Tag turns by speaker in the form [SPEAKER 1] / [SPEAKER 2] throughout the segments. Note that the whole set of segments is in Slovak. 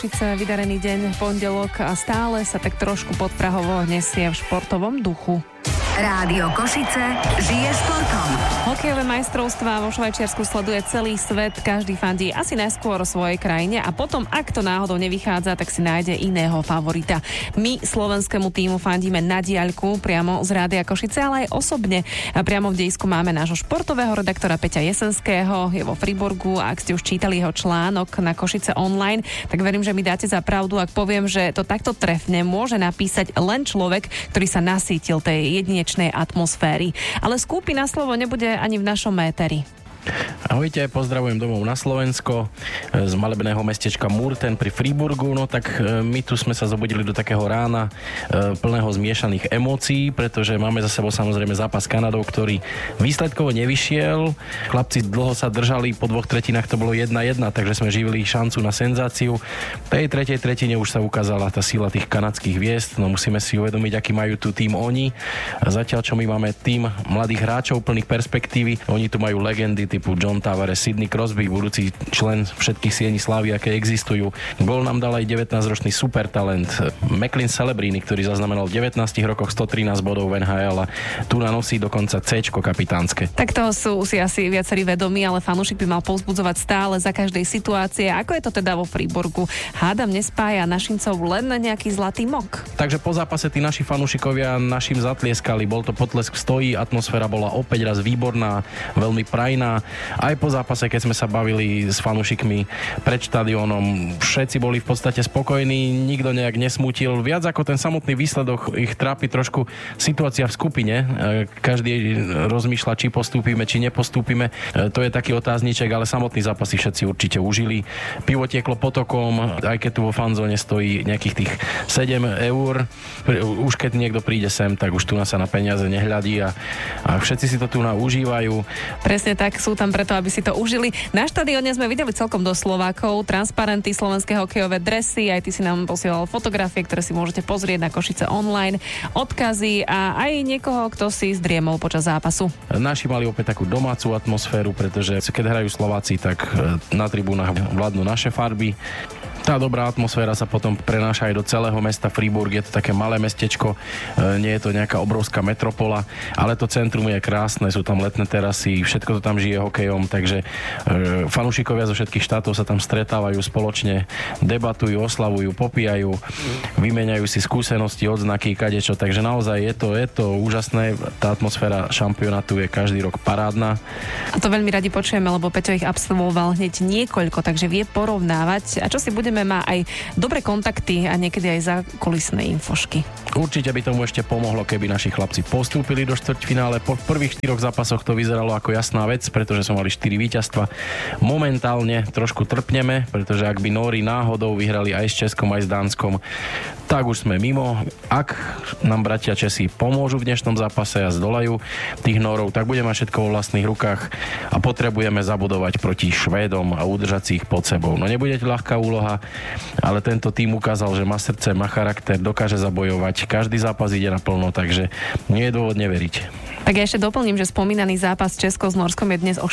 [SPEAKER 1] Síce vydarený deň, pondelok a stále sa tak trošku podprahovo nesie v športovom duchu.
[SPEAKER 2] Rádio Košice žije športom.
[SPEAKER 1] Hokejové majstrovstvá vo Švajčiarsku sleduje celý svet, každý fandí asi najskôr o svojej krajine a potom, ak to náhodou nevychádza, tak si nájde iného favorita. My slovenskému tímu fandíme na diaľku, priamo z Rádia Košice, ale aj osobne. A priamo v dejisku máme nášho športového redaktora Peťa Jesenského, je vo Friburgu a ak ste už čítali jeho článok na Košice online, tak verím, že mi dáte za pravdu, ak poviem, že to takto trefne môže napísať len človek, ktorý sa nasýtil tej jedinečnej atmosféry. Ale skúpi na slovo nebude ani v našom éteri.
[SPEAKER 3] Ahojte, pozdravujem domov na Slovensko z malebného mestečka Murten pri Friburgu. No tak my tu sme sa zobudili do takého rána plného zmiešaných emócií, pretože máme za sebou samozrejme zápas s Kanadou, ktorý výsledkovo nevyšiel. Chlapci dlho sa držali, po 2/3 to bolo 1-1, takže sme živili šancu na senzáciu. V tej tretej tretine už sa ukázala tá sila tých kanadských hviezd. No musíme si uvedomiť, aký majú tu tým oni. Zatiaľ, čo my máme tým mladých hráčov plných perspektívy, oni tu majú legendy typu John Tavares, Sidney Crosby, budúci člen všetkých siení slávy, aké existujú. Gól nám dal aj 19-ročný supertalent Macklin Celebrini, ktorý zaznamenal v 19 rokoch 113 bodov v NHL a tu na nosí dokonca C-čko kapitánske.
[SPEAKER 1] Tak toho sú si asi viacerí vedomí, ale fanúšik by mal povzbudzovať stále za každej situácie. Ako je to teda vo Friburgu? Hádam, nespája Našincov len nejaký zlatý mok.
[SPEAKER 3] Takže po zápase tí naši fanúšikovia našim zatlieskali. Bol to potlesk v stoji, atmosféra bola opäť raz výborná, veľmi prajná. Aj po zápase, keď sme sa bavili s fanúšikmi pred štadiónom, všetci boli v podstate spokojní, nikto nejak nesmutil. Viac ako ten samotný výsledok ich trápi trošku situácia v skupine. Každý rozmýšľa, či postúpime, či nepostúpime. To je taký otázniček, ale samotný zápas si všetci určite užili. Pivo tieklo potokom, aj keď tu vo fanzóne stojí nejakých tých 7 eur. Už keď niekto príde sem, tak už tu sa na peniaze nehľadí a všetci si to tu užívajú.
[SPEAKER 1] Presne tak, sú tam preto, aby si to užili. Na štadióne sme videli celkom dosť Slovákov, transparenty, slovenské hokejové dresy, aj ty si nám posielal fotografie, ktoré si môžete pozrieť na Košice online, odkazy a aj niekoho, kto si zdriemol počas zápasu.
[SPEAKER 3] Naši mali opäť takú domácu atmosféru, pretože keď hrajú Slováci, tak na tribúnach vládnu naše farby. Tá dobrá atmosféra sa potom prenáša aj do celého mesta Friburg. Je to také malé mestečko, nie je to nejaká obrovská metropola, ale to centrum je krásne, sú tam letné terasy, všetko to tam žije hokejom, takže fanúšikovia zo všetkých štátov sa tam stretávajú spoločne, debatujú, oslavujú, popíjajú, vymieňajú si skúsenosti, odznaky, kadečo, takže naozaj je to úžasné. Tá atmosféra šampionátu je každý rok parádna.
[SPEAKER 1] A to veľmi radi počujeme, lebo Peťo ich absolvoval hneď niekoľko, takže vie porovnávať. A čo si má aj dobré kontakty a niekedy aj za kulisné infošky.
[SPEAKER 3] Určite by tomu ešte pomohlo, keby naši chlapci postúpili do štvrťfinále. Po prvých 4 zápasoch to vyzeralo ako jasná vec, pretože sme mali 4 víťazstva. Momentálne trošku trpneme, pretože ak by Nóri náhodou vyhrali aj s Českom, aj s Dánskom, tak už sme mimo. Ak nám bratia Česi pomôžu v dnešnom zápase a zdolajú tých Nórov, tak budeme mať všetko vo vlastných rukách a potrebujeme zabudovať proti Švédom a udržať si ich pod sebou. No nebude to ľahká úloha, ale tento tým ukázal, že má srdce, má charakter, dokáže zabojovať. Každý zápas ide naplno, takže nie je dôvod neveriť.
[SPEAKER 1] Tak ja ešte doplním, že spomínaný zápas Česko s Norskom je dnes o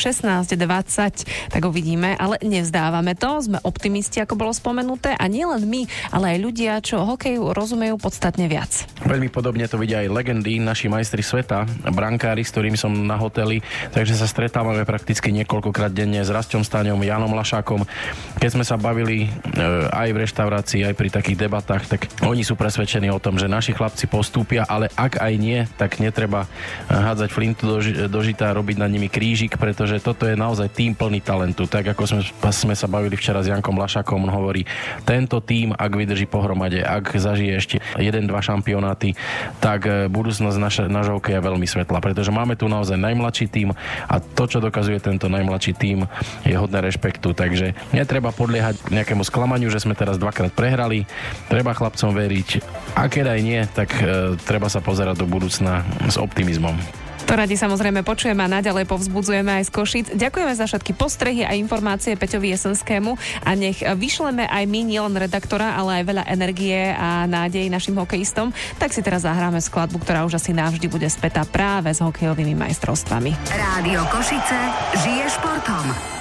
[SPEAKER 1] 16:20, tak uvidíme, ale nevzdávame to, sme optimisti, ako bolo spomenuté, a nielen my, ale aj ľudia, čo hokeju rozumejú podstatne viac.
[SPEAKER 3] Veľmi podobne to vidia aj legendy, naši majstri sveta, brankári, s ktorými som na hoteli, takže sa stretávame prakticky niekoľkokrát denne s Rastom Staňom, Jánom Lašákom. Keď sme sa bavili aj v reštaurácii, aj pri takých debatách, tak oni sú presvedčení o tom, že naši chlapci postúpia, ale ak aj nie, tak netreba hádzať flintu do žita a robiť nad nimi krížik, pretože toto je naozaj tým plný talentu. Tak ako sme sa bavili včera s Jankom Lašakom, on hovorí, tento tým, ak vydrží pohromade, ak zažije ešte 1-2 šampionáty, tak budúcnosť nášho hokeja je veľmi svetlá, pretože máme tu naozaj najmladší tým a to, čo dokazuje tento najmladší tým, je hodné rešpektu. Takže netreba podliehať nejakému sklamaniu, že sme teraz 2-krát prehrali. Treba chlapcom veriť. A keď aj nie, tak treba sa pozerať do budúcna s optimizmom.
[SPEAKER 1] To radi samozrejme počujeme a naďalej povzbudzujeme aj z Košíc. Ďakujeme za všetky postrehy a informácie Peťovi Jesenskému a nech vyšleme aj my nielen redaktora, ale aj veľa energie a nádej našim hokejistom. Tak si teraz zahráme skladbu, ktorá už asi navždy bude spätá práve s hokejovými majstrovstvami.
[SPEAKER 2] Rádio Košice žije športom.